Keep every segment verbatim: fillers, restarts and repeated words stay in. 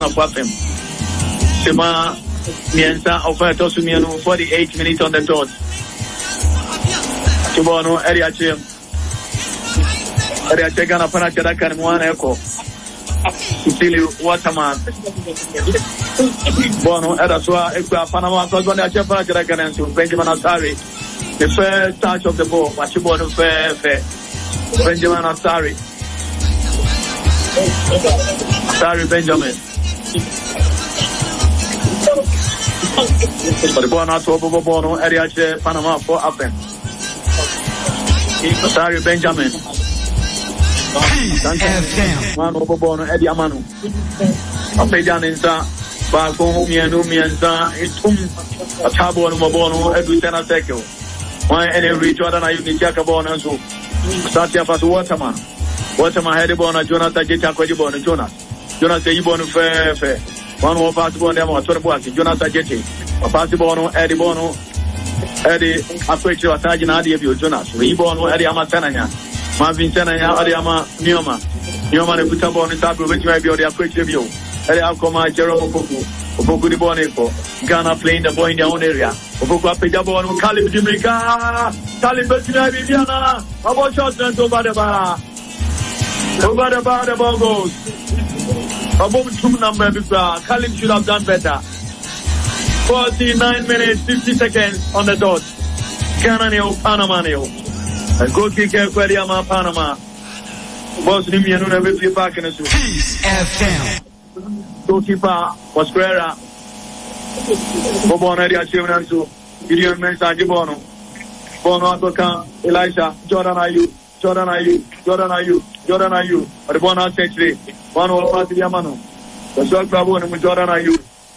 Panama for them. Shema Miensa offer Tosumiano forty-eight minutes on the dot. Chibono area chim. Area chegana pana chadaka ni mwana eko. Sili Waterman. Bono era sua ekwa Panama so gonna ache pana chadaka nenso Benjamin Asari. The first touch of the ball, Machibono fair fair. Benjamin Asari. Asari Benjamin. But the ball not to Bobo Bono area che Panama for Apen. Asari Benjamin. Man over Bono Eddie Amanu. Apejan insa Bago Mianu Mianza Itum Atabo Mobono Edu Tena Tekio. Why any reach other than you need Jacobon so Satya Fas Waterman. Waterman had a bona Jonathan Jeta Quadibon Jonas. Jonas Ibon fair fair. One more possible them or Torbuaki, Jonathan Jetty. A possible Eddie Bono Eddie Aquacho Atagin Adi of you, Jonas. Rebono Eddie Amatananya. Marvin Tananya Adiama Nioma. Nioma de Putabon is up which may be the Aquacho view. Eddie Alcoma Jerome Opoku. Opoku de Boneco. Ghana playing the boy in their own area. Opoku Apejabon, Calib Jimrica. Calib Betina Viviana. About shots and over the bar. Over the bar, the ball goes. Above two number before, Kalim should have done better. forty-nine minutes, fifty seconds on the dot. Ghana nil, Panama nil. And goal kicker, Kwediama, Panama. Boss Nimian, who never play back in the suit. F M. Goalkeeper, Mosquera. Bobon Edia Chimansu. Gideon Mensa Gibono. Bono Akoka, Elisha, Jordan Ayu, Jordan Ayu, Jordan Ayu, Jordan Ayu. But the one century. One all party Yamano. The short Babu and Jordan Ayu.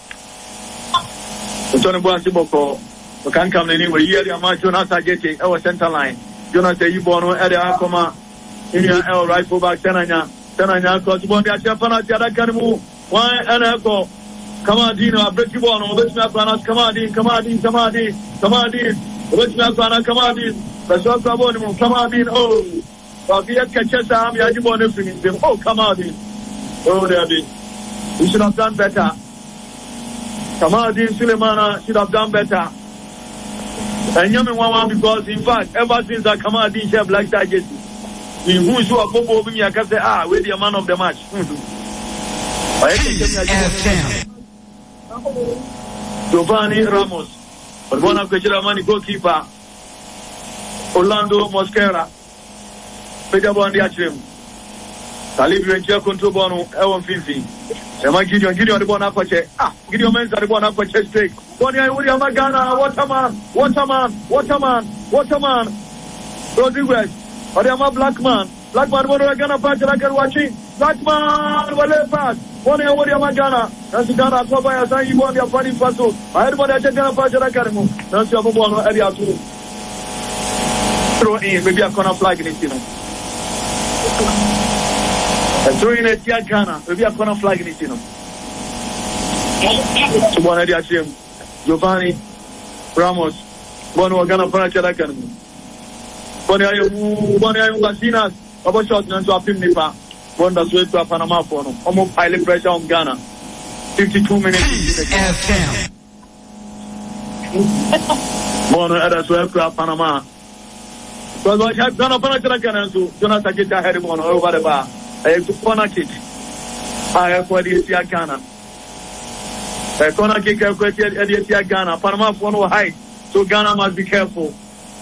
The Tony Boasiboko. We can't come anywhere. Here, the Amar Jonathan Getty, our center line. Jonathan Ibono, Edia Akoma, India L, right fullback, Tenanya, Tenanya, Cosbon, Japana, Jadakanamu, why and Echo. Come on, Dino, Betty Bono, Bettina Planas, come on, come on, come on, come on, Bettina Plana, come on, the short Babu, come on, oh. But we have catches arm, Yajibon, everything. Oh, come on, oh, there be. We should have done better. Kamadin Sulemana should have done better. And Yamin Wawan because, in fact, ever since that Kamadin Chef like that, in who's who are Bobo, I can say, ah, we're the man of the match. Giovanni Ramos, but one of the Chiramani goalkeeper, Orlando Mosquera, Peter Bondi Achim. Talib Ranger control Bono, Ewan Fifi. Emma Gideon, Gideon the Bonapache. Ah, Gideon Mensa the Bonapache stake. Bonia William Magana, Waterman, Waterman, Waterman, Waterman. Rodriguez, Oriama Blackman, Blackman, Boragana Patch, I can watch it. Blackman, Wale Pass, Bonia William Magana, Nancy Gana, Papa, as I want your funny puzzle. I had one at Gana Patch, I can move. Nancy Abono, area two. Throw in, maybe a corner flag in it, you know. And throwing a Tia Ghana, maybe a corner flag in it, you know. So one idea, Giovanni Ramos, Bono Ghana Panacharakan. Bonia Bonia Basinas, about shot into a pin nipa, one that's way to a Panama for no. Almost pilot pressure on Ghana. fifty-two minutes. F M. Bono Edas way to a Panama. Because what I've done upon a Panacharakan, so Jonathan get ahead of one over the bar. I have to corner kick. I have for the Tia Ghana. A corner kick, I have for the Tia Ghana. Panama for no height, so Ghana must be careful.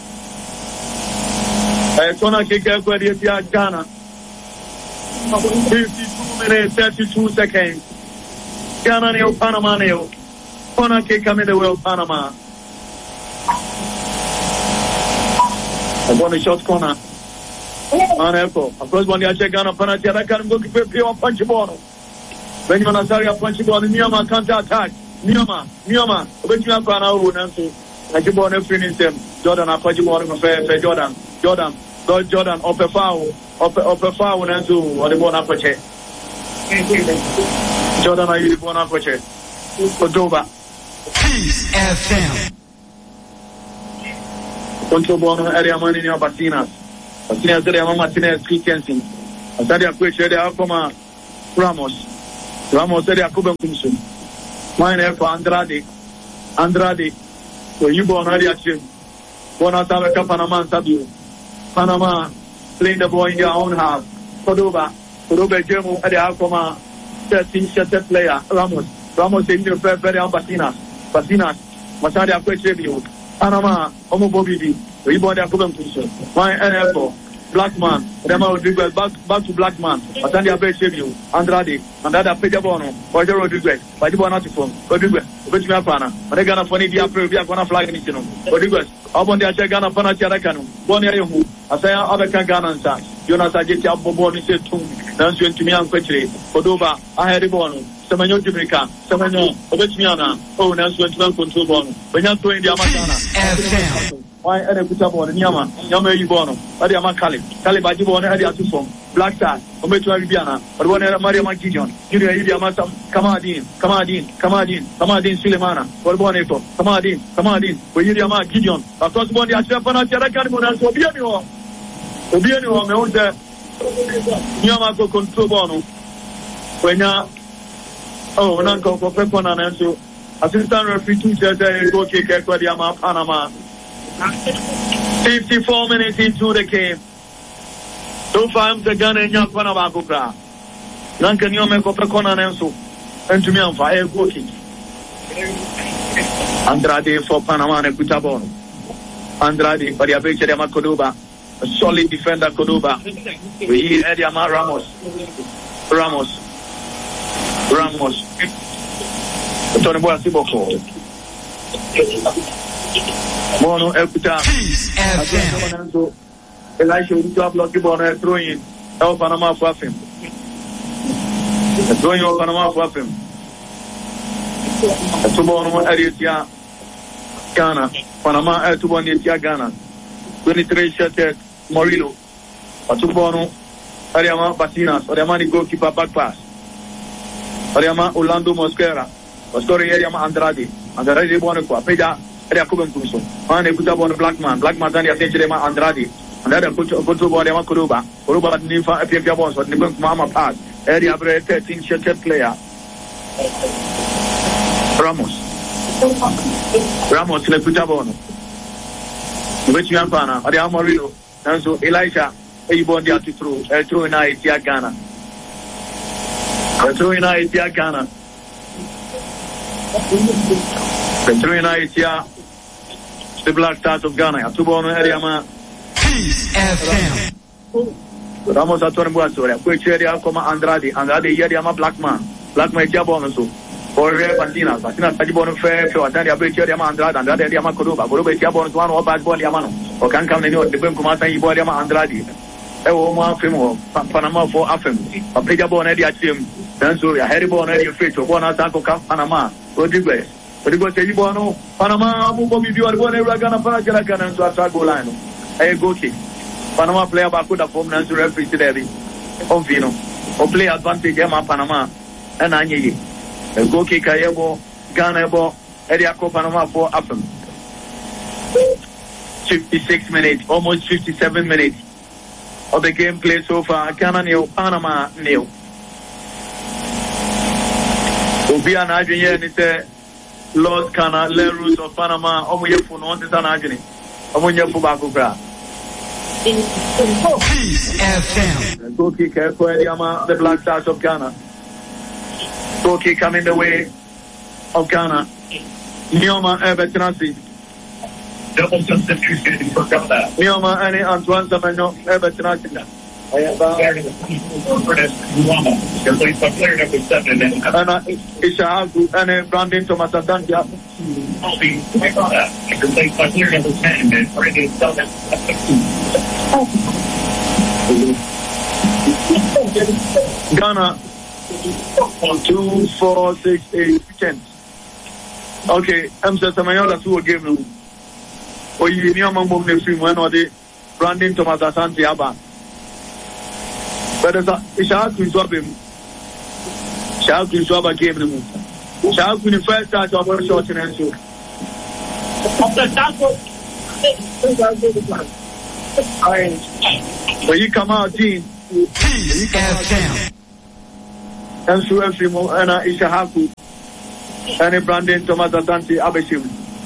A corner kick, I have for the Tia Ghana. fifty-two minutes, thirty-two seconds. Ghana nil, Panama nil. Corner kick coming the way of Panama. I want a short corner. Man Echo. Of course, when you check Ghana penalty, I can go to pay on punch ball. When you're not a punch ball, Niama counter attack. Niama, Niama, which you have an hour and so I keep on finish them. Jordan, I punch ball in fair, Jordan, Jordan, God, Jordan, up a foul, up a foul and so what the ball up a check. Jordan, I use the ball up a check. Cordova. F M. Control ball area money in your Basinas. Martinez, Martinez, Christensen. Asadia Quick, Ramos. Ramos said Yakuben Kumsun. Mine for Andrade. Andrade. So you born already at him. Born out of Panama and Sabu. Panama playing the ball in their own half. Cordoba. Cordoba Jemu at the Alcoma. thirteen shattered player. Ramos. Ramos is in the fair very on Basinas. Basinas. Masada Quetrevio. Panama. Omo Bobidi. So you born Yakuben Kumsun. My N F O. Blackman, Rema Rodriguez, back, back to Blackman, Atandi Abe Chevio, Andrade, Andada Pejabono, Roger Rodriguez, Bajibona Tifon, Rodriguez, Obechima Pana, Regana Foni Diapre, Viacona Flag Nitino, Rodriguez, Albon de Gana Pana Chiaracano, Bonia Yomu, Asaya Abekan Ganansa, Jonas Ajeti Aboboni Setum, Nansu to me and Quetri, Cordoba, Aheribono, Semenyo Jibrika, Semenyo, Obechimiana, oh, Nansu and Control Bono, Benyato in the Amazana. Why any put up on Yama, Yama Yubono, Adiama Kali, Kali Bajibon, Adiatusum, Black Star, Ometua Bibiana, or one Maria Gideon, Julia Idiamata, Kamadin, Kamadin, Kamadin, Kamadin Sulemana, or Boneto, Kamadin, Kamadin, Williama Gideon, a cross body at Japana, Jarakan, and Sobiano, Obiano, my own there, Yamako Control Bono, when ya, oh, Nanko for Pepona and so, assistant referee two says, go kick Equadiama, Panama. fifty-four minutes into the game. So far, I'm the Ghana and Yapana Bakukra. Lankan Yome Copacona and so. And to me, I'm fire working. Andrade for Panama and Putabon. Andrade, but the Abechema Cordoba. A solid defender, Cordoba. We hear Ediama Ramos. Ramos. Ramos. Tony Boasiboko. Mono Elkuta. Elisha will drop lucky born throwing El Panama for him. Throwing El Panama for him. Tomorrow, Aritia Ghana. Panama El Tubonitia Ghana. twenty-three shattered Morillo. Atubono Ariama Basinas. Ariamani goalkeeper back pass. Ariama Orlando Mosquera. Mosquera Ariama Andrade. Andrade Bonequa. Peja. Area Kuben Kumso. Man, they put up on Blackman. Blackman, then they attention them Andrade. And then they put put up on them Kuruba. Kuruba Nifa Epia Bones, but Nibun Mama Pass. Area Bre thirteen shattered player. Ramos. Ramos, they put up on. Which Yampana, Area Morillo. And so Elisha, he born there to throw. A throw in Itia Ghana. A throw in Itia Ghana. The throw in Itia. The Black Stars of Ghana. Atubono Ariama. Ramos Atorbuasoria. Which area come Andrade. Andrade Yadiama Blackman. Blackman Jabonaso. Or Bantina. Bantina Sajibon Fair. So Atania Bechariama Andrade. Andrade Yama Koruba. Koruba Jabon one or bad boy Yamano. Or can come in the Bumkumasa Iboriama Andrade. Ewo mo afemo Panama for afem. A Pejabon Edia Tim. Then so a Haribon Edia Fit. One Atanko Panama. Rodriguez. Rodriguez Sajibono. Panama Mubi you are going to Ragana Parajan and so attack goal line. A go kick. Panama player back with a form and to referee today. On Vino. Or play advantage Emma Panama and Anyi. A go kick Ayebo, Ghana Ebo, Ediaco Panama for afem. fifty-six minutes, almost fifty-seven minutes of the game play so far. Ghana nil, Panama nil. Obia na adwene ni se Lord Kana Lerus of Panama omo yefu no on teta na adwene. Omo nyefu ba kokra. F M. Go kick for the Black Stars of Ghana. Go kick coming the way of Ghana. Nioma Evertonasi. Double substitution for Ghana. Nioma and Antoine Samano Evertonasi. I have uh, and Ishaku and Brandon Thomas Adantia. Ghana two, four, six, eight, ten. Okay, I'm just a man two game. Or you near my mom next week when or the Brandon Thomas Adantia. But as a Shaku swap him, Shaku swap a game. Shaku in the first start of our short and answer. When you come out, team, when you come out, and so Efrimo and Ishahaku and Brandon Thomas Asante Abeshim.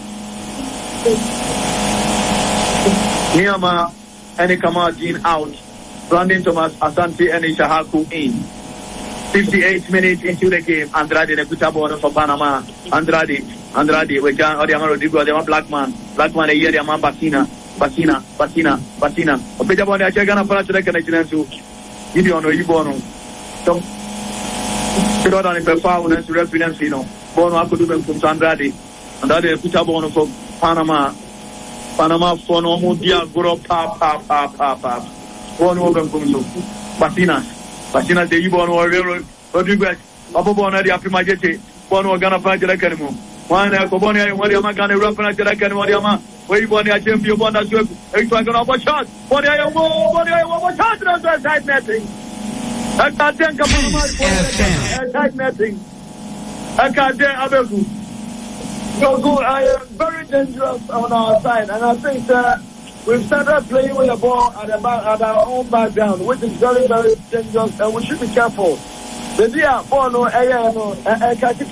Niyama and Kamal Jean out. Brandon Thomas Asante and Ishahaku in. fifty-eight minutes into the game. Andrade Nekutabo for Panama. Andrade, Andrade, with John Odiama Rodrigo, the Blackman. Blackman a year, the man Basina, Basina, Basina, Basina. Opejabo, the Chagana Para to the connection to Gideon or Ibono. So, Put on a performance reference, you know. Bono Akudu from Andrade. Andrade Kutabo for Panama. Panama for no Mudia, Guru, Pap, Pap, Pap, Pap, Pap. Bono from Basina. Basina de Ibon or Rodriguez, Abobona de Aprimajete, Bono Gana Project Academy. One Cobonia and Wadiama Gana Rapana Academy, Wadiama, where you want to attempt your one that's a dragon of a shot. What I am what I want to shot on side netting. I can't think of side netting. I can't think of Abeku. So good, I am very dangerous on our side, and I think that. We've started playing with the ball at, about, at our own background, which is very, very dangerous, and we should be careful. The dear ball, no, and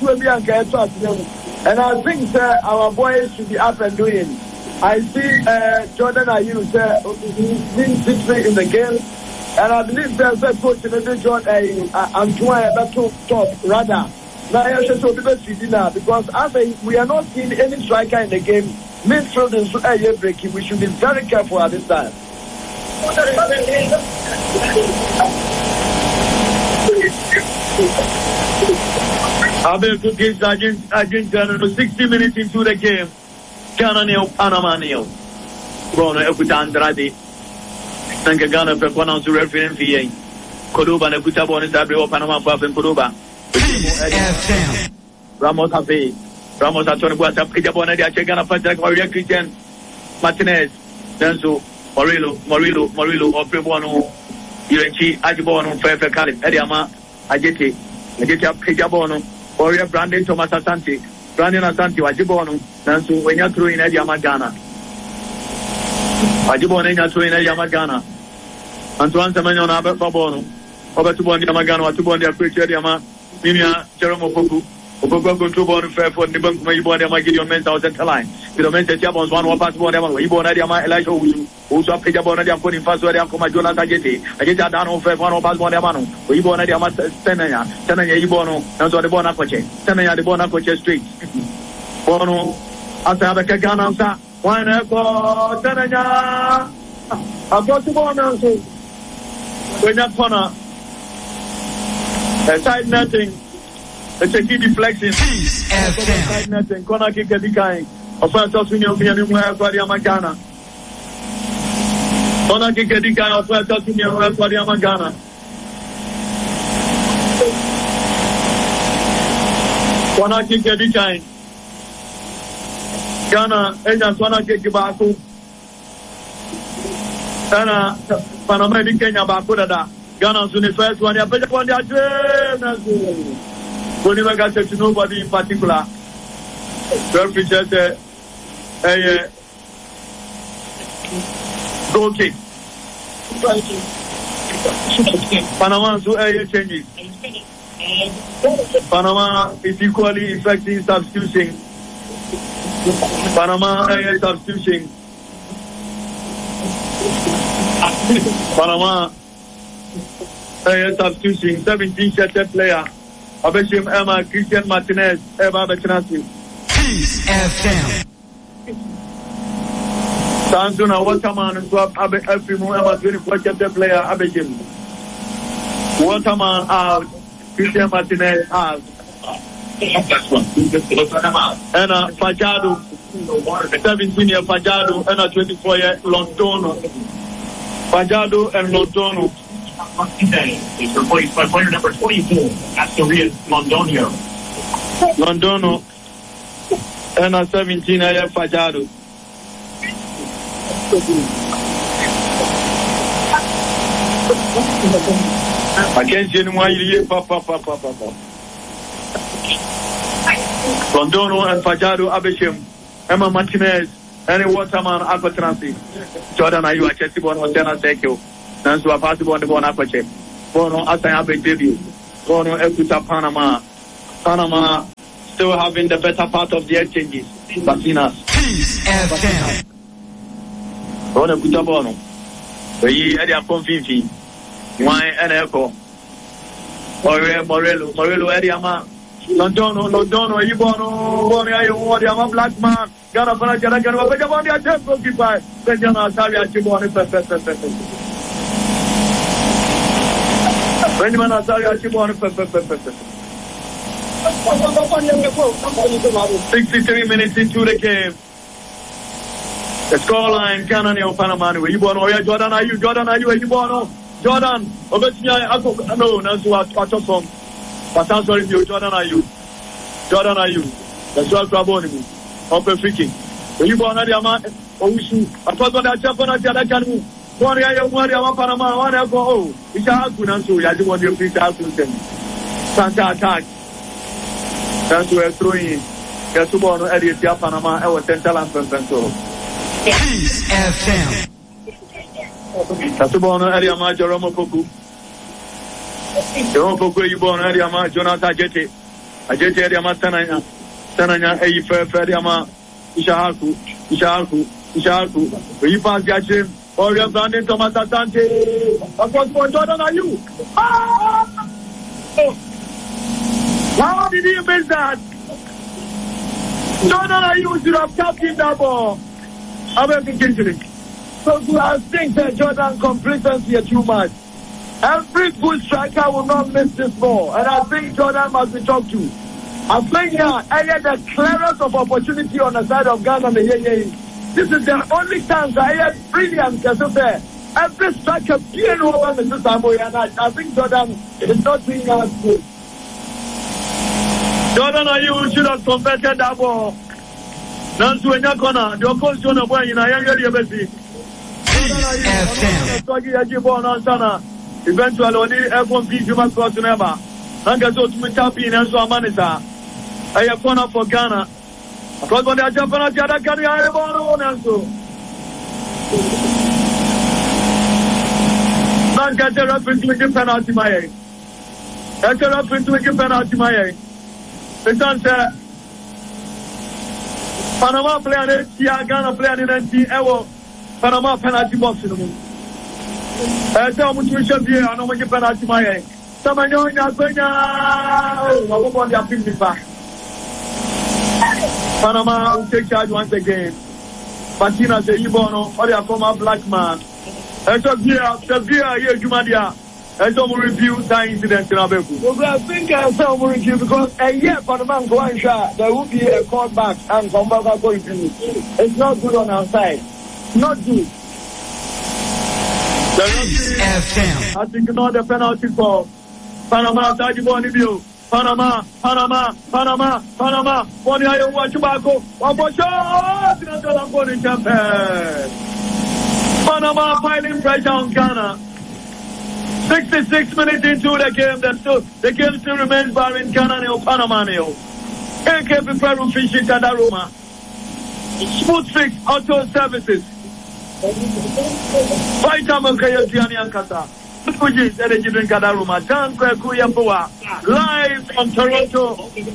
I think uh, our boys should be up and doing. I see uh, Jordan Ayew uh, being victory in the game, and I believe there's a coach in the John Antoine that top rather. Now, I should be better because I think we are not seeing any striker in the game. Midfield is a breaking. We should be very careful at this time. Abel gives Argentina sixty minutes into the game. Ghana nil, Panama nil. Bono Ekuta Andrade. Thank Ghana for one ounce referee in V A. Cordoba Nekuta Bonis Abreu Panama Puff and Cordoba. Ramos Ave. Ramos Antonio Guasa, Pijabona, the Achegana Patrick, Maria Christian Martinez, Denso, Morillo, Morillo, Morillo, or Prebuano, Urenchi, Ajibono, Fairfair Calip, Ediama, Ajeti, Ajeti Pijabono, Oria Brandon Thomas Asante, Brandon Asante, Ajibono, Denso, when you're through in Ediama Ghana. Ajibon, you're through in Ediama Ghana. Antoine Semenion, Albert Babono, over to Bondi Amagano, to Bondi Appreciate Yama, Mimia, Jerome Opoku. Ogogo control ball fair for the bank my boy my Gideon mental center line. The mental Jabons one pass ball them we born Adia Elijah Uzu. Also pick up on Adia putting fast where they come Jonas Ajeti. I get down on fair one pass ball them. We born Adia Tenaya, Tenaya Ibono, and so the Bona Coche. Tenaya the Bona Coche Street. Bono after have a Kagana one echo Tenaya. I've got to Bono. We're not corner. Side nothing. It's a key deflection. Nothing. Corner kick at the kind. Of first of Union where for the Amagana. Corner kick at the kind of first of Union where for the Amagana. Corner kick at the kind. Ghana, Enya corner kick Baku. Ghana, Panama Kenya Baku. Ghana's in the first one. They are on their train. We never got to nobody in particular. Referee said a goal kick. Panama so a changes. Panama is equally effective substitution. Panama a substitution. Panama a substitution. seventeen shirted player. Abeshim Emma Christian Martinez, Eva Bechanasi. Peace F M. Sanzuna Waterman and Swap Abe Efrimu Emma twenty-four chapter player Abeshim. Waterman out, Christian Martinez out. And uh, Fajado, seventeen year Fajado, and a twenty-four year Londono. Fajado and Londono. Is replaced by player number twenty-four, Asturias Londono. Londono and a seventeen year Fajado. I can't see anyone here. Papa, papa, papa. Londono and Fajado Abeshim, Emma Martinez, and Waterman Alpatransi. Jordan, are you a Chelsea born or Tena Sekio? Nansu a possible on the born Apache. Bono Asan Abe debut. Bono Ekuta Panama. Panama still having the better part of the exchanges. Batinas. Bono Ekuta Bono. We had a confinity. Why and echo. Morello, Morello, Morello, Ediama. Londono, Londono, Ibono, Bonia, Wadiama, Black Man. Gara para gara gara para jawab dia tempo kipai penjana saya cibone pepe pepe penjana saya cibone pepe pepe sixty-three minutes into the game. The scoreline Ghana and Panama. You born Oya Jordan are you Jordan are you you born Jordan Obetinya ako no na so atofom but I'm sorry you Jordan are you Jordan are you that's what trouble me. Open freaking. You born at the amount of Usu. I thought that Japan at the other can move. One area, one area, Panama, one area, oh, it's a good answer. I just want you to please out to them. Santa attack. That's where throwing. Get to born at the Panama, I was ten talent from Penso. F M. That's the born at the Ama, Jerome Poku. Jerome Poku, you born at the Ama, Jonathan Jete. I just had the Amatana. Sananya Ey Feriama Ishaku Ishaku Ishaku. When you pass Gachim or you're standing Tomata Tante, of course, for Jordan are you? Ah! Oh. How did he miss that? Jordan are you should have tapped in that ball. I'm thinking so I think that Jordan complacency is too much. Every good striker will not miss this ball, and I think Jordan must be talked to. I think now, I had the clearest of opportunity on the side of Ghana. This is the only chance I had brilliant. Every striker being over the system, and I, I think Jordan is not doing as good. Jordan, are you should have converted that ball. Nansu in your corner, the opposition of where you know, you're ready, baby. Eventually, only everyone beats you must cross never. And get to me tapping and so a manager. I have corner for Ghana. Because when they are jumping at the other country, I have one also. Man get the referee to make a penalty, my egg. Get the referee to make a penalty, my egg. The son said, Panama player, Ghana player, and the Ewo, Panama penalty box in the moon. I tell you, we should be a no penalty, my egg. Someone knowing that when I want to appeal me back. Panama will take charge once again. Patina say Ibono or the former black man. And so here, severe here, Jumadia. And so we review that incident in Abeku. Well, I think I saw we review because a year Panama going shot, there will be a callback and come back going to it. It's not good on our side. Not good. The F M. I think not the penalty for Panama, Tajibo Nibio. Panama, Panama, Panama, Panama. One year, one tobacco, one more shot. Panama piling pressure on Ghana. sixty-six minutes into the game, the, still, the game still remains barring Ghana and Panama. A K P Peru Fishing Tadaruma. Smooth Fix Auto Services. Vitamin Kayatiani Ankata. Fujis Energy Drink Tadaruma. Tankwe Kuyapua. Live from Toronto.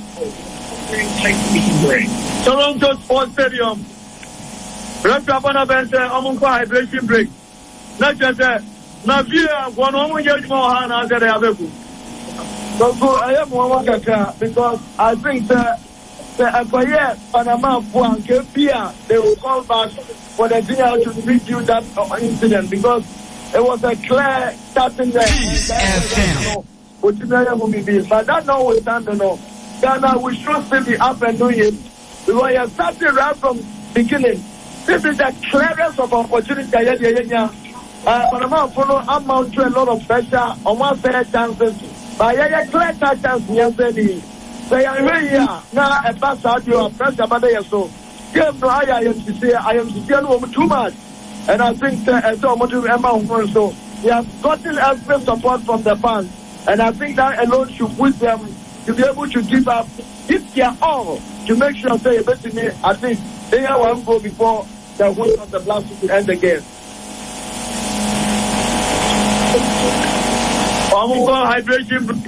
Toronto Sports Stadium. Rapapana Bente, Omunko Hydration Break. Not just that. Navia, one woman get more hand as they have. So I am one because I think that the Empire Panama Puan Kepia, they will call back for the dinner to review that incident because it was a clear starting there. But that notwithstanding, no. Ghana, we should still be up and doing it because you started right from beginning. This is the clearest of opportunity. Uh, Panama follow amount to a lot of pressure on one fair chances. But yeah, yeah, clear chance yesterday. So yeah, here now a pass out your pressure, but they so. Game no, I am to say I am to tell too much, and I think that as so much amount so we have gotten every support from the fans, and I think that alone should push them to be able to give up, give their all to make sure they basically I think they have one goal before the win of the Blacks to end the game. Omunko Hydration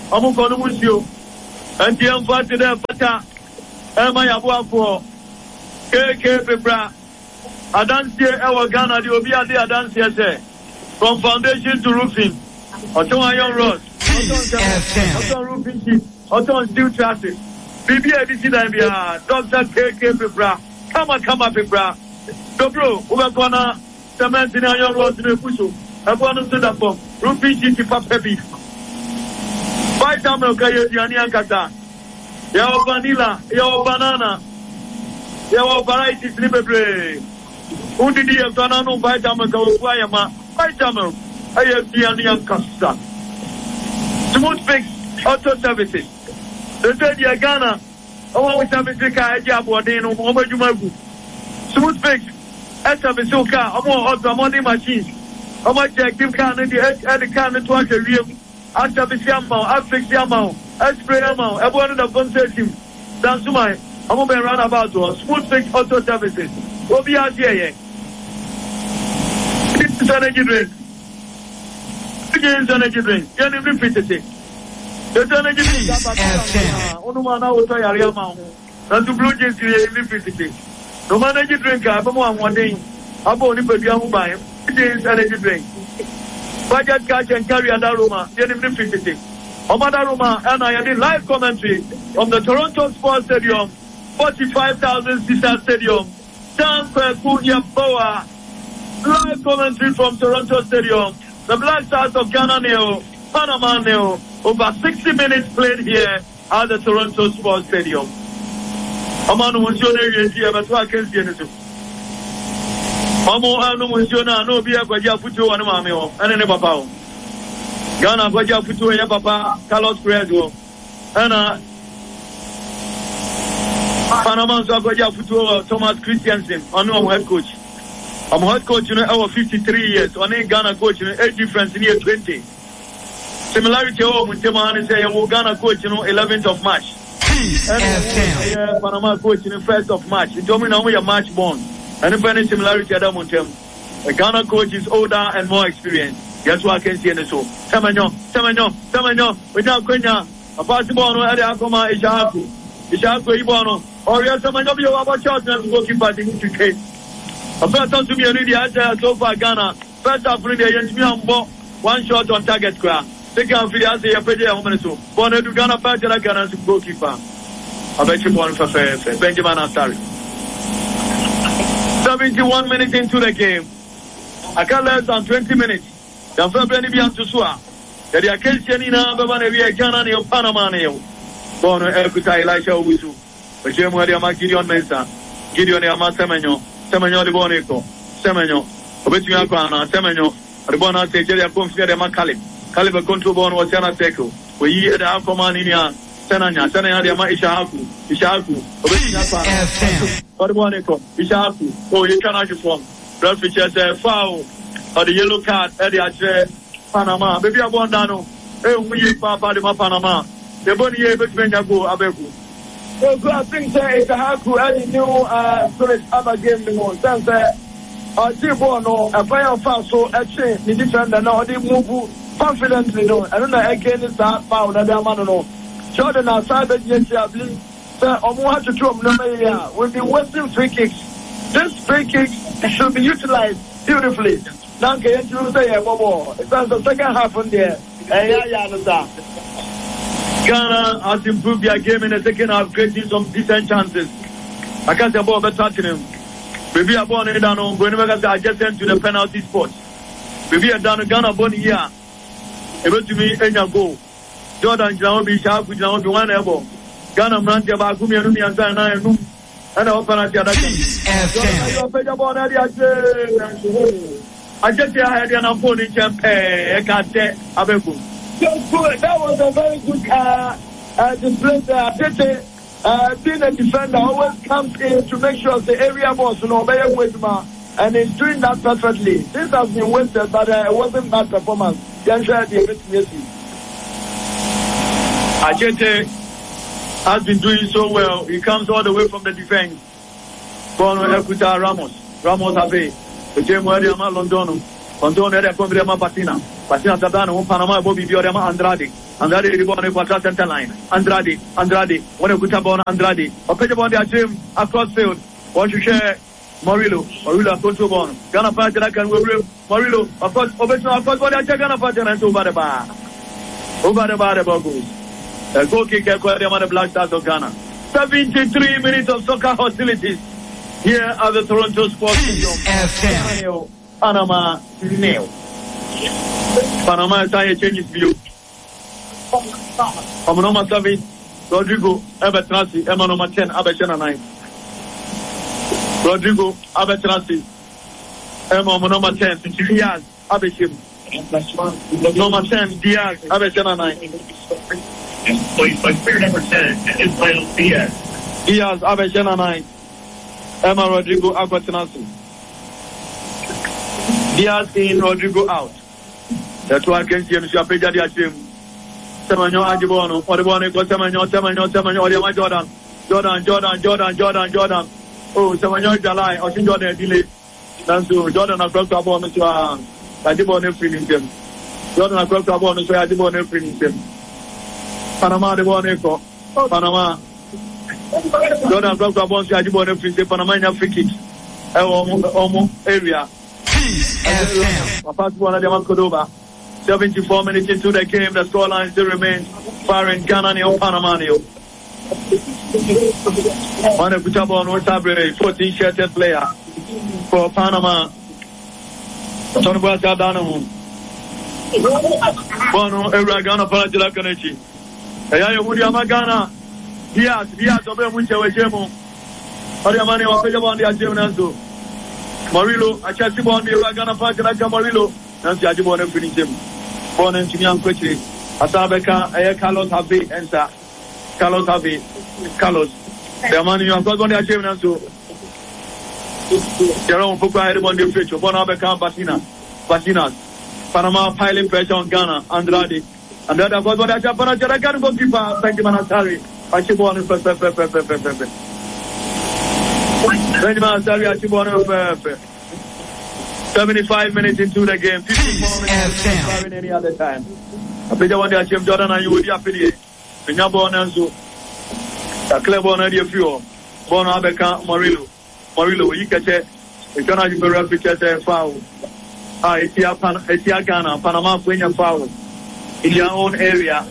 Omo kono musio. Anti am fati de fata. Ema ya boafo. K K Pepra. Adansie ewa Ghana di obi ade adansie se. From foundation to roofing. Oton iron rod. Oton roofing sheet. Oton steel chassis. Bibi edisi dan bia. Doctor K K Pepra. Kama kama Pepra. Dobro, uga kona cement ni iron rod ni puso. Ebo no so da form. Roofing sheet pa pebi. Vitamin kaye di ani ankata. Ya vanilla, ya banana. Ya varieties ni bebre. Undi di ya banana vitamin ka kwa ya ma. Vitamin aye di ani ankata. Smooth Fix Auto Services. The third year Ghana. Owa we service ka eji abode no mo badwuma gu. Smooth Fix service ka omo auto money machines. Omo check dim car no di e car no to ahwiem. After the amount, after the amount, spray amount, everyone the consortium. That's my I'm going to run about to Smooth Fix Auto Services. We'll be out here. This is energy drink. This is energy drink. Can you repeat it? This energy drink. Onu mana uta yari amount. And to blue jeans, you repeat it. No man energy drink. I'm one day. I'm only for the young buy. This is energy drink. Budget catch and carry another Roma, get him fifty. Omada Roma, and I had a live commentary from the Toronto Sports Stadium, forty-five thousand Caesar Stadium, San Kuya Boa. Live commentary from Toronto Stadium, the Black Stars of Ghana Neo, Panama Neo, over sixty minutes played here at the Toronto Sports Stadium. Amanu Monsione here, but I can see it. Mamo anu musiona no bia kwaja futu anu mame ho ene ne papa ho Ghana kwaja futu ya papa Carlos Credo ana Panama so kwaja futu Thomas Christiansen anu am head coach am head coach no over fifty-three years on Ghana coach no age difference near twenty similarity o muntema ne say you Ghana coach no eleventh of March and Panama coach no first of March ntomi na mo ya March born. And if any similarity at Montem, the Ghana coach is older and more experienced. That's what I can see in the show. Semenyo, Semenyo, Semenyo, without Quenya, a possible no other Akoma Ishaku, Ishaku Ibono, or yes, Semenyo, you have a shot and working party to case. A first time to be a really answer so far Ghana. First half, really, one shot on target crowd. Second, for the answer, you pay a woman so. Born to Ghana, back to the Ghana goalkeeper. I bet you one for Benjamin Asari. seventy-one minutes into the game. I can't less than twenty minutes. The February be to Sua. The occasion in Ababa, Ghana, Neo, Panama, Neo. Born Ekuta Elisha Obusu. The German Yama Gideon Mesa. Gideon Yama Semenyo. Semenyo de Boneco. Semenyo. Obetia Kana. Semenyo. The Bona Tejeria Pomfia de Macalib. Caliber control born was Yana Seco. We hear the Alcoman in Yan. Senanya, Senanya Yama Ishaku. Ishaku. Obetia Kana. Boneco. Ishaku. Oh, you cannot perform. Blood features a foul. Or the yellow card at the Ache Panama. Maybe I want Dano. Hey, we Papa de Panama. The body able to go Abeku. So I think that it's a hard to add new uh spirit other game the most. Sense that uh Tibono, a fire fast so actually the defender now they move confidently no. I don't know again is that foul that they man no. Jordan outside the J C B. Sir, Omo had to throw no will be wasting free kicks. This free kick should be utilized beautifully. Now can you say a bobo? It's the second half on there. Yeah, yeah, yeah, Ghana has improved their game in the second half, creating some decent chances. I can't say about better to him. Maybe a born in Dano, when we got adjacent to the penalty spot. Maybe a Dano Ghana born here. Able to me in your goal. Jordan Janobi Sharp with Janobi one elbow. Ghana Mrantia Bakumi and Rumi and Zana and Num. And I open at the other game. I just had an opponent champagne. I can't say Abeku. That was a very good uh, uh, display there. Uh, being a defender always comes in to make sure the area was you know, very Wisma, and he's doing that perfectly. This has been wasted, but uh, it wasn't bad performance. Ajete has been doing so well. He comes all the way from the defense. Bono Ekuta Ramos. Ramos Abe. The James Wadiama Londono. Londono Ede Combidema Patina. Patina Tadano, Panama Bobby Biodema Andrade. Andrade the ball for center line. Andrade, Andrade, when a good ball, Andrade. A pitch ball their team across field. Want to share Morillo, Morillo control ball. Ghana fight like and will Morillo, of course, over to of course, what I check Ghana fight and over the bar. Over the bar, the ball goes. A goal kick at the Black Stars of Ghana. seventy-three minutes of soccer hostilities here at the Toronto Sports Stadium. Panama nil. Panama is trying to change his view. From number seven, Rodrigo Abetrasi, Emma number ten, Abeshana nine. Rodrigo Abetrasi, Emma number ten, Diaz, Abeshim. Number ten, Diaz, Abeshana nine. Played by player number ten, is Lionel Diaz. Diaz, Abeshana nine. Emma Rodrigo Abetrasi. Diaz in, Rodrigo out. That's why I can see him. She has paid the team. Semanyo Ajibono, Odibone, Semanyo, Semanyo, Semanyo, Odiama Jordan, Jordan, Jordan, Jordan, Jordan, Jordan. Oh, Semanyo Jalai, or Jordan delay. That's so Jordan across the ball, Mister Ajibone freeing him. Jordan across the ball, Mister Ajibone freeing him. Panama, the one echo. Panama. Jordan across the ball, Mister Ajibone freeing him. Panama in a free kick. Omo area. My first one, Adiaman Kodoba. seventy-four minutes into the game, the scoreline still remains far in Ghana nil, Panama nil. On the Kutabo on Otabre, fourteen shirted player for Panama. Tony Boasa Danamu. Bono Era Ghana Palatila Kanechi. Eya Yehudi Amagana. Diaz, Diaz, Obe Munche Wejemo. Oriamani Wapejabo on the Ajemnazo. Morillo, Achasibo on the Era Ghana Palatila Morillo. Nancy Ajibone finish him. Born in Chimian quickly. Asabeka, Aya Carlos Habe, enter. Carlos Habe, Carlos. The man you have got on the achievement. So, Jerome Puka had on the future. Bonabeka, Basina, Basinas. Panama piling pressure on Ghana, Andrade. And that was what I said. But I can't go keep a Benjamin Asari. Achibone, Pepe, Pepe, Pepe, Pepe. Benjamin Asari, Achibone, Pepe. seventy-five minutes into the game, fifty-four minutes than any other time. I bet you want to achieve Jordan and you will be affiliate. When you're born and so, a clever one idea for you. Born Abeka, Morillo. Morillo, you catch it. You cannot be very picture a foul. Ah, it's here, it's here, Ghana, Panama, when you foul in your own area.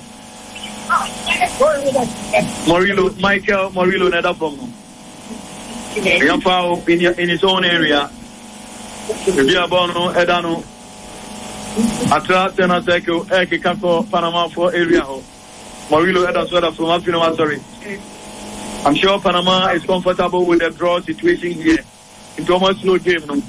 Morillo, Michael Morillo, never from you foul in, your, in his own area. Bia Bono, Edano, Atra, Tena Seco, Eke Kako, Panama for area. Morillo Edas Weather from Afino, sorry. I'm sure Panama is comfortable with the draw situation here. It's almost slow game, no?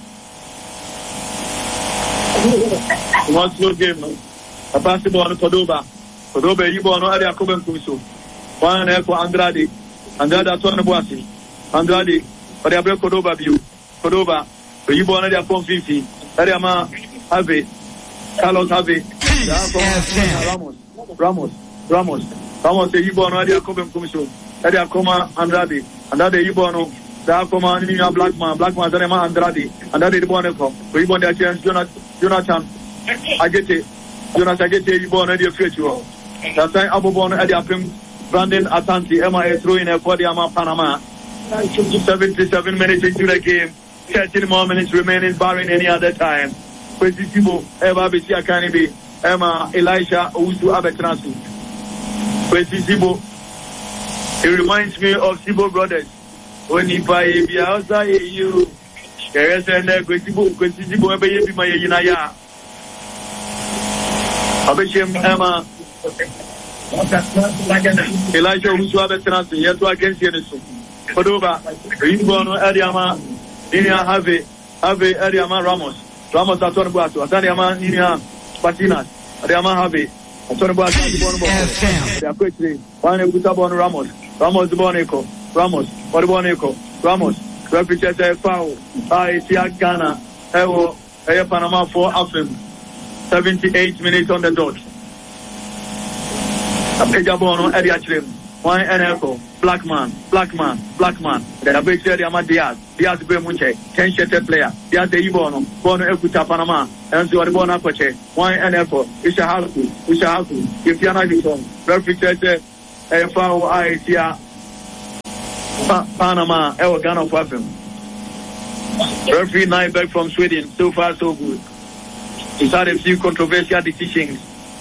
One slow game, no? A basketball on Cordoba. Cordoba, you born already a Coben Kuso. One echo Andrade. Andrade, that's one of Bossy. Andrade, but they have Cordoba view. Cordoba. You born at your fifty. Ariama Have, Carlos Have, Ramos, Ramos, Ramos, Ramos. You born at your Cobham Commission. Adia Coma Andrade, Andrade Ibono, the Coma Nina Blackman, Blackman Zanema Andrade, Andrade the Boneco. We born their chance, Jonathan Agete, Jonathan Agete, you born at your future. That's why Abu born at your film, Brandon Asanti, M I A throwing a Podiama Panama. seventy-seven minutes into the game. thirteen more minutes remaining, barring any other time. Kwesi Sibo, Eva Bishia Kanibi, Emma, Elisha, Owusu Abetrasu. Kwesi Sibo, it reminds me of Sibo brothers. When you buy a Biaza, you, there is a Kwesi Sibo, Kwesi Sibo, Ebe Yebi Maya Yinaya. Abishim, Emma, Elisha, Owusu Abetrasu, Yetu against Yenesu. Kodoba, Rimbono, Adiama, Ninia Have, Have, Ariama Ramos, Ramos Aton Buato, Ataniama, Ninia Patinas, Ariama Have, Aton Buato, they are quickly, one Butabon Ramos, Ramos Boneco, Ramos, Boneco, Ramos, represents a foul, I see Ghana, Ewo, Aya Panama for Afim, seventy-eight minutes on the dot. Apejabono, Ariachrim, one N F O, black man, black man, black man. Then I bet you the Ama Diaz, Diaz Bremunche, ten shirted player, Diaz de Ibono, Bono Ekuta Panama, and so on the Bona Coche, one N F O, Ishahaku, Ishahaku, if you're not from, referee says, F O I T A, Panama, El Ghana for him. Referee Nyberg from Sweden, so far so good. He's had a few controversial decisions.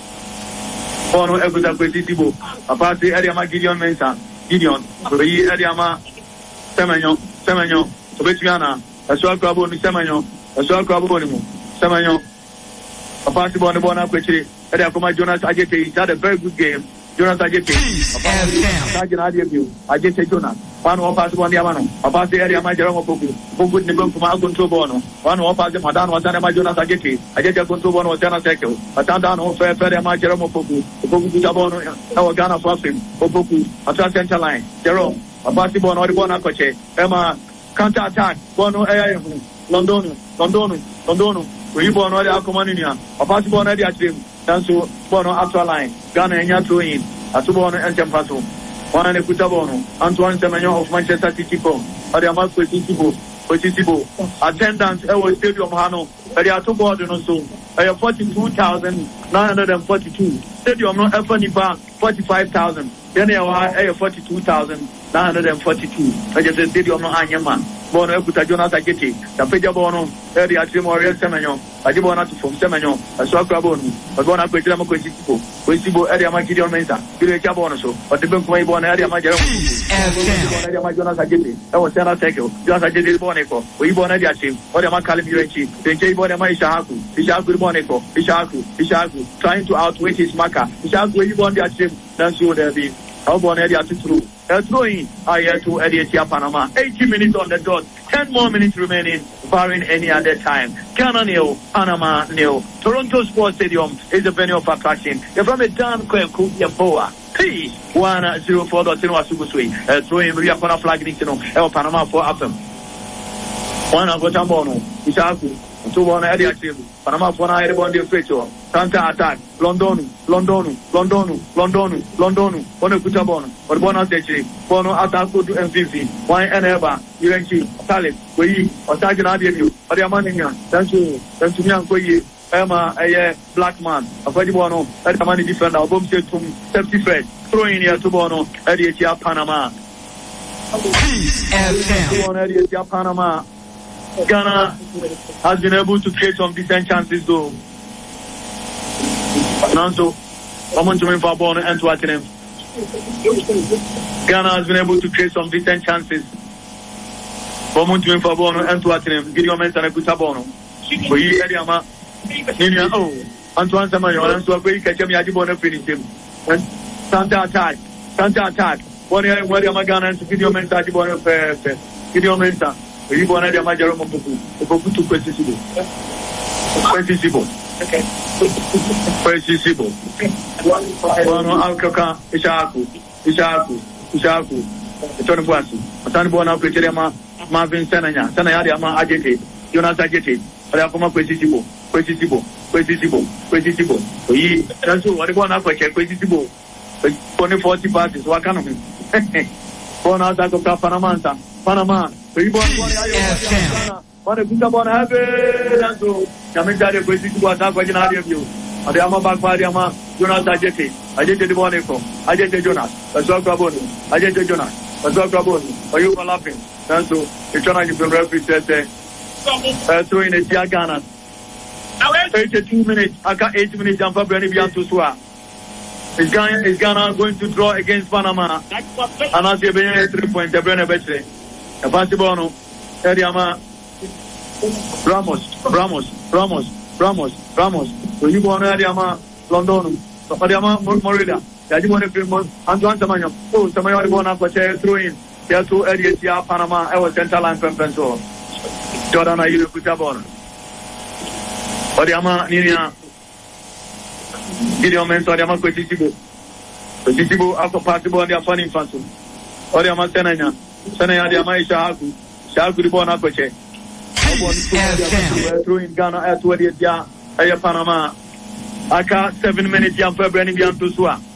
Bono Ekuta Kwesitibo, apart the Ediama Gideon Mensa, Gideon, Ri Ediama Semenyo, Semenyo, Sobetiana, a short crabo in Semenyo, a short crabo in Semenyo, apart the Bono Bona Quechi, Ediakoma Jonas Ajete, he had a very good game. Jonas Ajete, Sergeant Adiabu, Ajete Jonas, one more pass one Yamano, about the area my Jerome Poku, who would never come out control Bono, one more pass the Madan was Anama Jonas Ajete, Ajete control Bono was Jana Seco, a Tandano fair fair my Jerome Poku, Poku Jabono, our Ghana for him, Poku, a trans center line, Jerome, a basketball or the Bona Coche, Emma, counter attack, Bono Air, London, London, London, we born all the Alcomania, a basketball at the team. Tanso Bono after line, Ghana and Yatu in, Atubono and Jampaso, one and Kutabono, Antoine Semenyo of Manchester City, Adiamak Petitibo, Petitibo, attendance at Stadium Hano, Adiatu Bordon so, I have forty-two thousand nine hundred forty-two, Stadium no F forty-five thousand, then I have forty-two thousand nine hundred forty-two, I just said Stadium no Anyaman. Bono Ekuta Jonas Ajete, the Peja Bono, Eddie Atrimorial Semenyo, Ajibona from Semenyo, a Swakabonu, a Bona Petramo Quesibo, Quesibo area Magidion Mesa, Village Bonoso, but the Bunkway Bon area Major, and Jonas Ajete, that was Sena Teco, Jonas Ajete Boneco, we born at Yachim, or the Macalibuchi, the J Bona Ishaku, Ishaku Boneco, Ishaku, Ishaku, trying to outwit his Maka, Ishaku, we born Yachim, that's who there be. How born area to through. A throwing I to Ediatia Panama. eighty minutes on the dot. ten more minutes remaining, barring any other time. Ghana nil, Panama nil. Toronto Sports Stadium is the venue of attraction. You're from a Dan Kweku Yaboa. P one zero four dot zero Asugusui. A throwing Ria Pana flag Nixon. El Panama for Apem. One of Gotambono. Ishaku. Two one Ediatim. Panama for an airborne defeature. Counter attack. London, London, London, London, London. Bono Kutabon. Or Bono Sechi. Bono attack to M V V. One and ever. Urenchi. Talib. Wei. Or Sergeant Adiabu. Or Yamania. Thank you. Thank you. Koyi. Emma. A black man. A very Bono. Edamani defender. Bomb set from safety threat. Throwing here to Bono. Ediatia Panama. One Ediatia Panama. Ghana has been able to create some decent chances though. Nanso, I'm to for Bono and to attend him. Ghana has been able to create some decent chances. I'm to for Bono and to attend him. Gideon Mensah and Kuta We had Yama. Oh, Antoine Samayo and so a great catch him. Yajibono finished him. And Santa attack, Santa attack. One year, where Yama Ghana and Gideon Mensah, Gideon Mensah. We born at Yama Jerome Poku, Poku to Quesibo. Quesibo. Okay. Quesibo. Bono Alcoca, Ishaku, Ishaku, Ishaku, Tony Boasu, Sanbona Peterema, Marvin Senaya, Sanayama Ajete, Jonas Ajete, Rakoma Quesibo, Quesibo, Quesibo, Quesibo. We, that's what I want to check Quesibo. Only forty parties, what can we? Bona Zagoka Panamanta, Panama. We born one area. What a good one have it. So, Yamita Quesibo attack by Genadium. Adama Bakpadiama, Jonas Ajete, Ajete the Boneco, Ajete Jonas, a Zogaboni, Ajete Jonas, a Zogaboni, are you laughing? And so, it's trying to represent throwing a Tiagana. eighty-two minutes, I got eight minutes, and Fabian to Swa. Is Ghana, is Ghana going to draw against Panama? And as you been three points, the Brenner Betty. A Pantibono, Ediama, Ramos, Ramos, Ramos, Ramos, Ramos. So you want Ediama, London, Adiama, Morida. You want to film Antoine Samayo. Oh, Samayo, one up for chair through in. There are two areas here, Panama, I was central line from Penso. Jordan, I use Kutabon. Adiama, Nina. Gideon Mensah, Adiama, Quesibo. Quesibo, after Partibo, and they are funny fancy. Adiama Senaya, Senaya, Adiama, Shahaku, Shahaku, the Bona Coche. Through in Ghana, at two years, Aya Panama. Aka seven minutes, young February, Bian to Swa.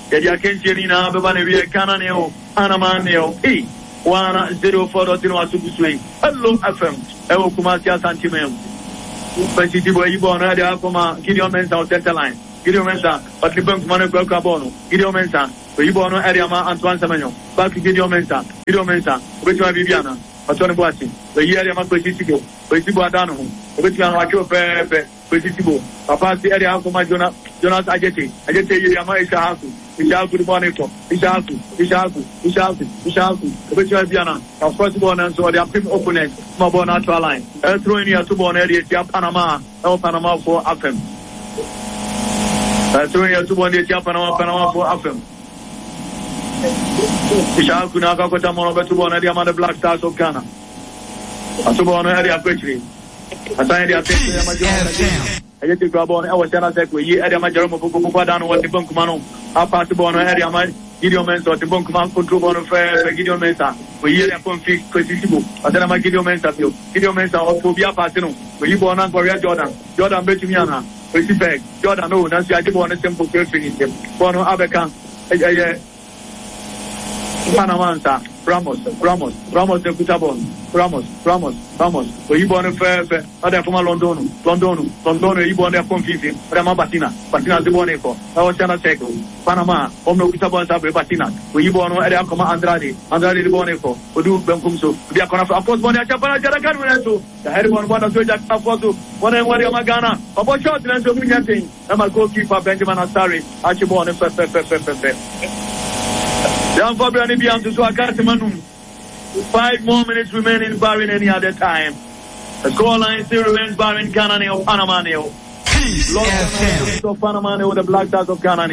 yɛde akantie ni na bɛba na wie Ghana ne o Panama ne o e one zero four dot zero asubusui hello F M ɛwɔ Kumasi Asante Mem Pɛsiti bɔ yi bɔ no yɛde akɔma Gideon Mensah o center line Gideon Mensah ɔtene bank ma no kura bɔ no Gideon Mensah oyi bɔ no ɛde ama Antoine Semenyo back to Gideon Mensah Gideon Mensah obetuma Bibiana ɔtɔne bɔ ase oyi ɛde ama Pɛsiti bɔ Pɛsiti bɔ adano ho obetuma no atwo pɛɛpɛ Pɛsiti bɔ papa se ɛde akɔma Jonas Jonas Ajete Ajete yi ama Ishaku Ishaku de bɔ ne kɔ Ishaku Ishaku Ishaku Ishaku obetuma Bibiana of course bɔ no nso ɔde apim opponent ma bɔ no atwa line ɛtro ni ato bɔ no ɛde etia Panama ɛwɔ Panama for Afem ɛtro ni ato bɔ no etia Panama Panama for Afem Ishaku na akakota mo no beto bɔ no ɛde ama the Black Stars of Ghana ato bɔ no ɛde akwetri atan ɛde atete ama Jonas ɛyɛ te kura bɔ no ɛwɔ China Seko yi ɛde ama Jerome Popo Popo dano wɔ te bankuma no apa te bɔ no ɛde ama Gideon Mensah te bankuma control bɔ no fɛ Gideon Mensah oyi ɛde akɔnfi Kwesisibo ɔtɛn ama Gideon Mensah bio Gideon Mensah ɔtɔ bi apa te no oyi bɔ no ankɔrɛ Jordan Jordan betumi ana osi bag Jordan no na si ade bɔ no simple kefiri ni tem bɔ no abɛka ɛyɛ Panama nsa Ramos Ramos Ramos de Kutabon Ramos Ramos Ramos oyi bɔ no fɛɛfɛ ɔde akɔma London London London oyi bɔ no akɔnfi ɔde ama Batina Batina de bɔ no kɔ ɛwɔ China Seko Panama ɔmno Kutabon sa bɛ Batina oyi bɔ no ɛde akɔma Andrade Andrade de bɔ no kɔ odu benkum so obi akɔna fɔ apɔs bɔ no akyɛ pana jara kan wɛrɛ so da hɛri bɔ no bɔ no so ja afɔ so bɔ no wɔde ama Ghana ɔbɔ shot na so munya ten ɛma goalkeeper Benjamin Asare akyi bɔ no fɛfɛfɛfɛfɛ Dan Fabian Ibiam to Swakatimanu. Five more minutes remaining, barring any other time. The scoreline still remains barring Ghana or Panama. Lost of Panama with the Black Stars of Ghana.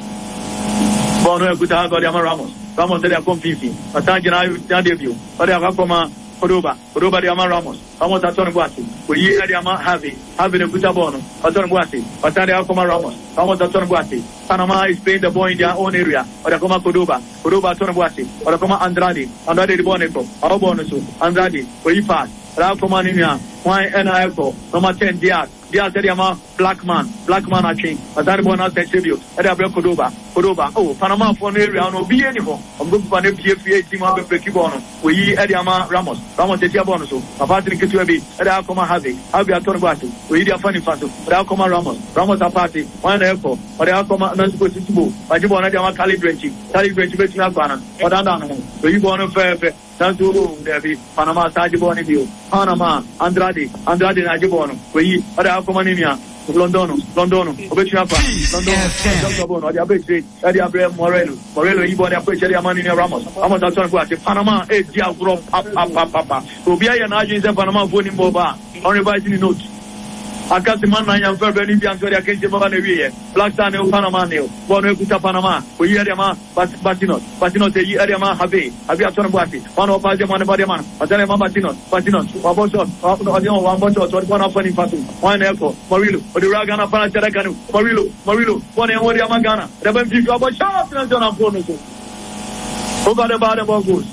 Bono Kutago de Ramos. Ramos de Confifi. Atangina debut. But they have come Kodoba. Kodoba de Ama Ramos. Ramos Aton Guasi. We had Ama Havi. Having a Kutabono. Aton Guasi. Atari Akoma Ramos. Ramos Aton Guasi. Panama is playing the ball in their own area. Orakoma Kodoba. Kodoba Aton Guasi. Orakoma Andrade. Andrade de Boneco. Our bonus. Andrade. Where you pass. Rakoma Nimia. Why N I F O. Number ten Diaz. Diaz Ediama. Black man. Black man Aching. Atari Bona Tribute. Edabra Kodoba. Kodoba. Oh, Panama for an area. No be anymore. I'm going to an P F A team up with Kibono. We Ediama Ramos. Ramos Etia Bonuso. Apart in Kituabi. Edakoma Havi. Havi Aton Guasi. We Edia Funny Faso. Rakoma Ramos. Ramos Apati. One Echo. Or the Akoma Nansko Tibu. Majibona Dama Kali Drenchi. Kali Drenchi Betina Bana. Or Dandano. We born a fair fair. Santu Devi. Panama Sajiboni View. Panama. Andrade. Andrade Najibono. We or the Akomanimia. Londono, Londono, Obechapa, Londono, or the Abetre, Eddie Abraham Morello, Morello, you bought a picture of Manny Ramos. Ramos are trying to Panama, eight years from Papa Papa. Obia and Agents and Panama voting Boba, on revising notes. I can't demand I am very very young, so I can't demand Black Star, Panama, Bono Kuta Panama, we hear Yama, Batino, Batino, the Yama Habe, Abia Tonabati, one of Pajama Badiaman, Adanama Batino, Batino, Wabosho, one Bocho, one of Funny Fasu, one Echo, Morillo, or the Ragana Panacanu, Morillo, Morillo, one and one Yamagana, the Benji Gabo Shop, and John Bonus. Over the bottom of goose.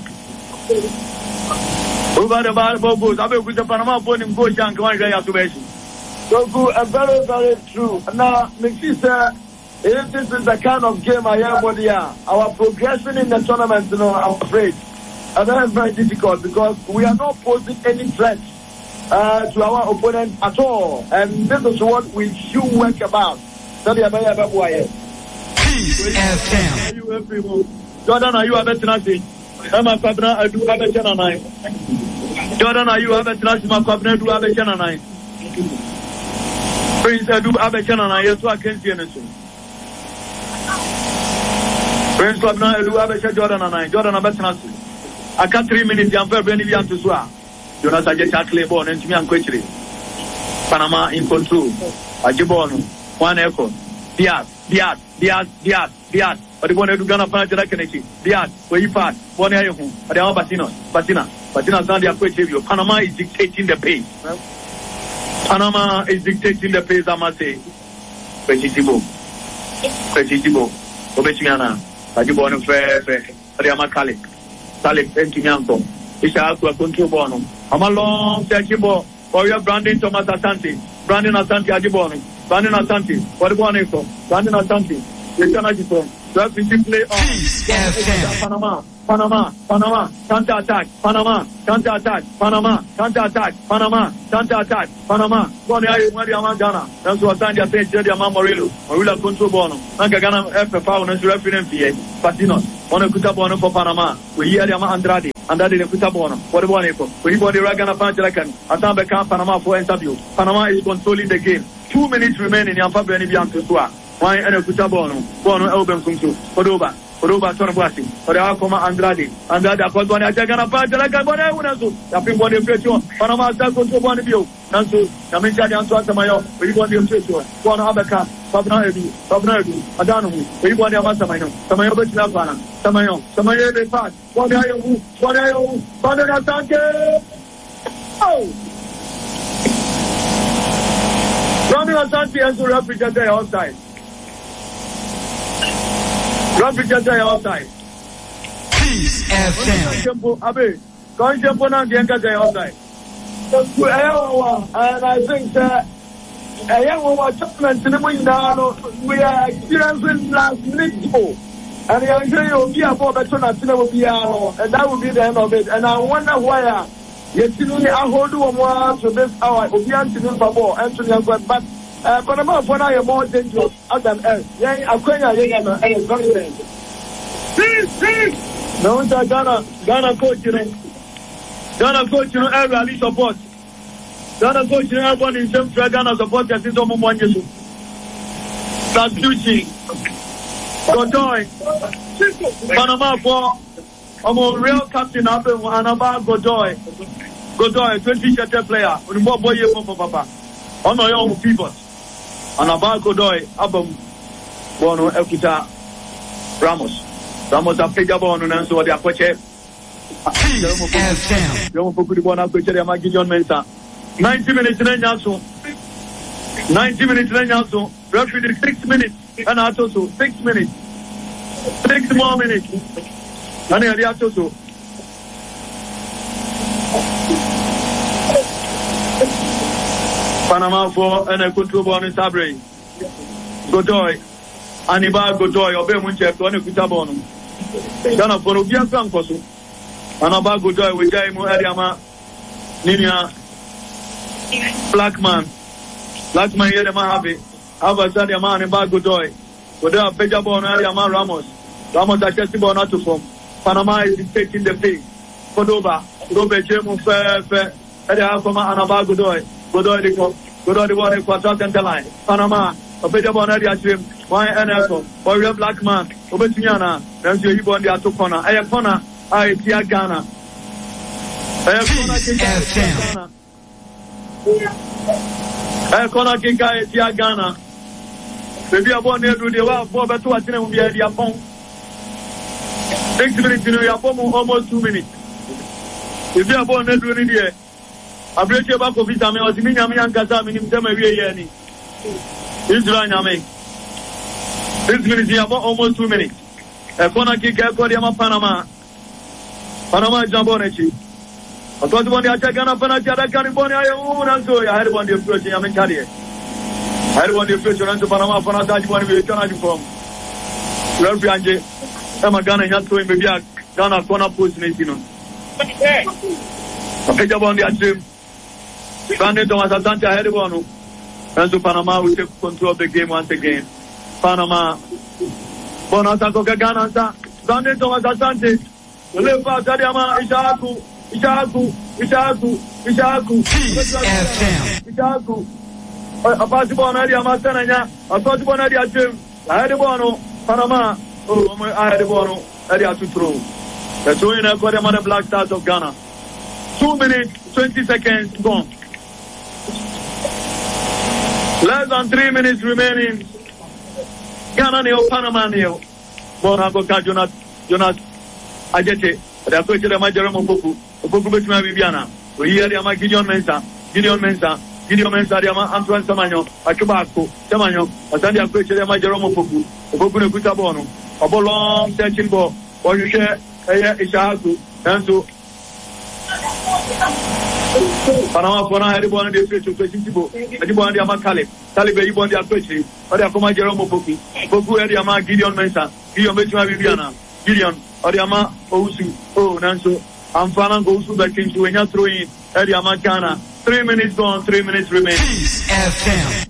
Over the bottom of goose, I will put the Panama phone in Gosh and Kwan Gayatubation. So good and very, very true. Now, Mister Sir, if this is the kind of game I am with here, our progression in the tournament, you know, I'm afraid, is very, very difficult because we are not posing any threat uh, to our opponent at all. And this is what we should work about. Jordan, are you a better nothing? Emma Cabra, I do have a channel nine. Jordan, are you a better nothing? My Cabra, do have a channel nine. Prince Adu Abechana, yes, I can't see anything. Prince Abna Adu Abecha Jordan and I, Jordan Abechana. I can't three minutes, I'm very Benivian to Swa. Jonas Ajay born and Timian Quetri. Panama in control. Ajibon, one echo. Diaz, Diaz, Diaz, Diaz, Diaz. But the one who gonna find the Kennedy. Diaz, where you pass, one air home, but they are Batino, Batina, Batina Sandia Quetri. Panama is dictating the pace. Panama is dictating the pace, I must say. Prejitibo. Prejitibo. Obechimiana. Ajibon Fair, Riama Kalik. Kalik, Entimianto. Ishaku, Control Bono. I'm a long Sachibo. For your Brandon Thomas Asante. Brandon Asante Ajibon. Brandon Asante. What one echo? Brandon Asante. Return Ajibon. Referee play on. Panama, Panama, Panama, counter attack, Panama, counter attack, Panama, counter attack, Panama, counter attack, Panama. One eye, one eye, Ghana. That's what I'm saying. Just the man Morillo, Morilla control ball. Nanga Ghana F F foul and referee M P A. Patinos, one of Kutabon for Panama. We hear Yama Andrade, Andrade the Kutabon. What about it? We want the Ragana Panjalakan. Atambeka Panama for interview. Panama is controlling the game. Two minutes remaining. Yampa Beni Bianca. Why and a Kutabon? Bono Elben Kumsu. Odoba. Odoba Torbuasi. Odoba Andrade. Andrade. I called one at Jagana Panjalakan. But I wouldn't do. Yapping body pressure. Panama Sako to one of you. Nansu. Yamisha Yantua Mayo. We want the pressure. One Abaka. Sabna Edu. Sabna Edu. Adanu. We want the Masamayo. Samayo Bachilapana. Samayo. Samayo de Pat. What are you? What are you? Pandana Sanke. Oh! Rami Asante has to represent the outside. Represent the outside. Peace F M. Abe, going to put on the outside outside. And I think that a young woman tournament in the window, we are experiencing last minute. And I'm sure you'll be about the tournament, and that will be the end of it. And I wonder why. Yes, you know, I hold you more to this hour. Obian to this babo, Anthony and but uh, but I'm when I am more dangerous than else. Yeah, I'm going to get a very dangerous. Please, please. No, Ghana, Ghana coach, you know, Ghana coach, you know, every support. Ghana coach, you know, everyone in some Ghana support as it's almost one year. That's beauty. Godoy, Panama for. I'm a real captain up in Anaba Godoy. Godoy, twenty shirted player. On the boy, you for Papa. On my own people. Anaba Godoy, Abum, Bono, Elkita, Ramos. Ramos have played a bone and so they are coach. Young Pokudibon, I'll coach them. I give you Mensa. ninety minutes in Yansu. ninety minutes in Yansu. Referee six minutes. And I also six minutes. Six more minutes. And I have to so. Panama for and a control ball in Sabre. Godoy. Aniba Godoy, Obey Munchef, one of Kutabon. Ghana for Obia Sankosu. Anaba Godoy with Jaimu Ariama. Nina. Blackman. Blackman here, the Mahabi. Ava Sadiama and Godoy. With a Pejabon Ariama Ramos. Ramos are just about not to form. Panama is taking the field. Cordova, Robert Jemu Fair, Ediafama, Anaba Godoy, Godoy the Cop, Godoy the Water Quadrant line. Panama, a bit of an area swim, why an apple, or a black man, Obetiana, then you born the Atopona, Ayapona, I Tia Ghana. Ayapona Ayapona Kinka, Tia Ghana. Maybe I born there to the world, for better what will be a Yapon. Six minutes, you know, you have almost two minutes. If you are born there, I break your back of it. I mean, I was meaning, I'm young, because I'm in them every year. Israel, I mean, six minutes, you have almost two minutes. A corner kick, I call him Panama. Panama Jambonechi. I thought one day I check on a penalty, I can't born I own, and so I had one day approaching, I'm in Cadia. I had one day approaching to Panama for not one way, turn from Reverend Emma Ghana has to maybe a Ghana corner post nation. I pick up on the team. Sunday Thomas Asante ahead of one. And so Panama will take control of the game once again. Panama. Bonasako Ghana. Sunday Thomas Asante. The left part Adiama Ishaku. Ishaku. Ishaku. Ishaku. Ishaku. A possible on Adiama Sananya. A possible on Adia Jim. Ahead of one. Panama. Oh, I had a ball area to throw. The two in a Guatemala Black Stars of Ghana. Two minutes, twenty seconds gone. Less than three minutes remaining. Ghana nil, Panama nil. Bonagoka Jonas, Jonas Ajete. They are going to the Majorum Opoku. Opoku Betuma Viviana. We hear the Ama Gideon Mensa. Gideon Mensa. Gideon Mensa, the Ama Antoine Samano. Akubako. Samano. Asandi are going to the Majorum Opoku. Opoku Kutabono. A long searching ball, or you share a Ishaku, and so Panama for I had one of the future people, and you want the Amakale, Taliban, you want the Apache, or the Command Jerome Poku, Poku, and the Ama Gideon Mensa, Gideon betuma Bibiana. Gideon, Oriama, Ousu, oh, Nanso, Amfana goes to back into when you're throwing Ediama Kana. Three minutes gone, three minutes remain. F M.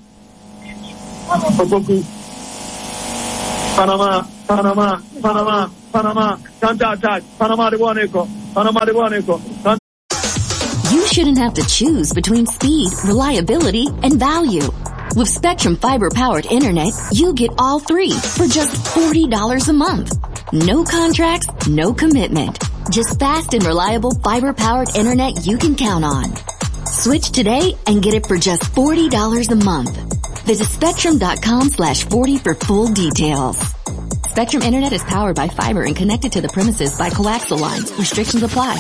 Panama, Panama, Panama, Panama, counter attack, Panama de Boneco, Panama de Boneco. You shouldn't have to choose between speed, reliability, and value. With Spectrum fiber-powered internet, you get all three for just forty dollars a month. No contracts, no commitment. Just fast and reliable fiber-powered internet you can count on. Switch today and get it for just forty dollars a month. Visit spectrum.com slash 40 for full details. Spectrum Internet is powered by fiber and connected to the premises by coaxial lines. Restrictions apply.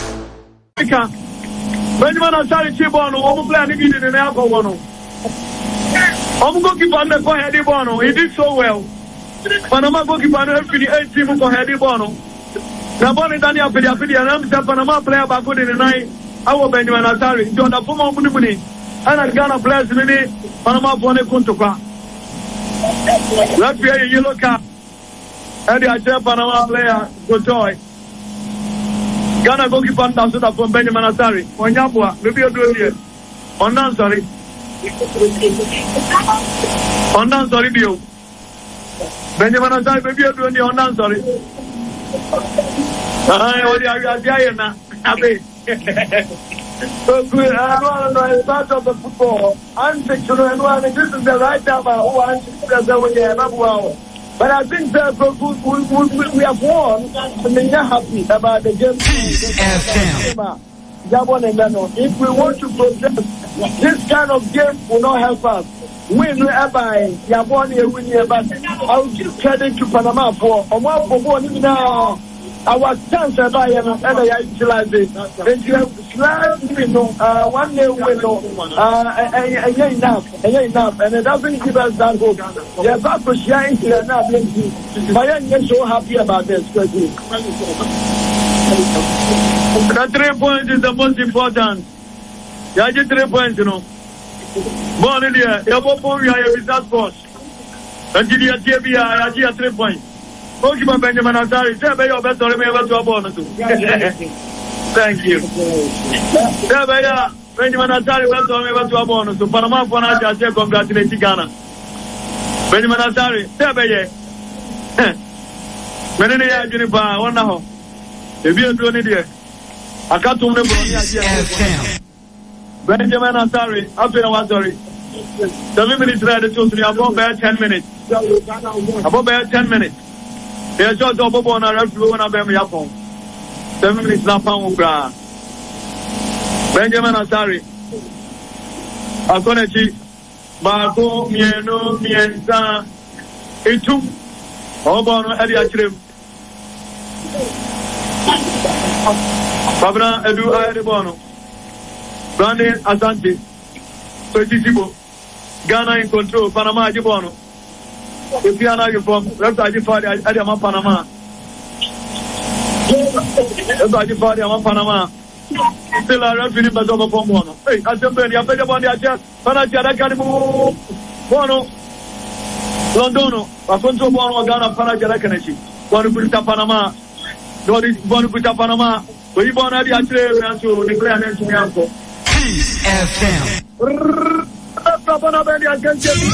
Benjamin Asari Chibono, Omo plan in the Napono. Omo goalkeeper on the Kohedi Bono. He did so well. Panama goalkeeper on the eight team of Kohedi Bono. Naboni Daniel Pediapedi and I'm Panama player back in the night. Our Benjamin Asari, John the Puma Munimuni, and I Ghana players in the Panama Bone Kuntuka. Let's be a yellow card. And the Ache Panama player, Gotoy. Ghana goalkeeper down to the from Benjamin Asari. On Yapua, maybe you're doing it. On down, sorry. On down, sorry, Bio. Benjamin Asari, maybe you're doing it. On down, sorry. I already have Diana. So good. I don't know. It's part of the football. I'm sexual and one. This is the right time. Oh, I'm sexual. Wow. But I think that we, we, we, we have won, and we're not happy about the game. If we want to progress, this kind of game will not help us. Win whereby Yabon here, win here, but I will give credit to Panama for a more for now. Our chance at I am and I utilize it. And you have slightly, you know, uh, one day window, uh, and enough, and enough, and it doesn't give us that hope. They are about to shine here now. But I am so happy about this. The three points is the most important. Yeah, just three points, you know. Born in here, you have a result force. And you have a three points. Goalkeeper Benjamin Asari, say your best or ever to a bonus. Thank you. Benjamin Asari, best or ever to a bonus. To Panama for Naja, say congratulations, Ghana. Benjamin Asari, say Baye. Many are Juniper, one now. If you do it here, I can't remember. Benjamin Asari, after one sorry. Seven minutes ready to three, about about ten minutes. About about ten minutes. There's just a bubble on a referee when I'm Yapon. Seven minutes now, Pound Benjamin Asari. Akonechi, Bako, Mieno, Mienza, Etum, Obono, Edia Trim. Babna, Edu, Adebono. Brandon Asante. Sojibo. Ghana in control, Panama, Jibono. If you are not from left side party, I am Panama. Left side party, I am Panama. Still, I don't feel but over from one. Hey, I said, you have better money. I just, but I can't get Bono. Londono, I control one Ghana, Panama, Kanachi. One put Panama. One put Panama. We born at the Australian to declare them to me. F M.